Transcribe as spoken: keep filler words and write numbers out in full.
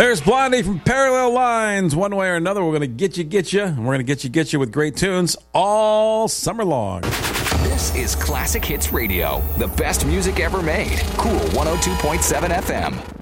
There's Blondie from Parallel Lines. One way or another, we're going to get you, get you. And we're going to get you, get you with great tunes all summer long. This is Classic Hits Radio, the best music ever made. Cool one oh two point seven F M.